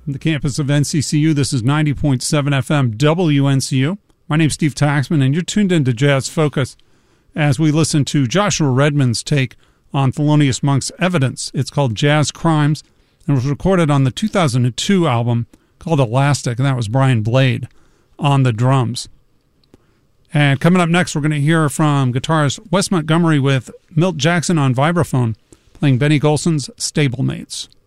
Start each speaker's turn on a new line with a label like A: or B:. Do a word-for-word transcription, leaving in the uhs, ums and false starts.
A: the campus of N C C U. This is ninety point seven F M W N C U. My name's Steve Taxman, and you're tuned into Jazz Focus as we listen to Joshua Redman's take on Thelonious Monk's Evidence. It's called Jazz Crimes, and was recorded on the two thousand two album called Elastic, and that was Brian Blade on the drums. And coming up next, we're going to hear from guitarist Wes Montgomery with Milt Jackson on vibraphone, playing Benny Golson's Stablemates.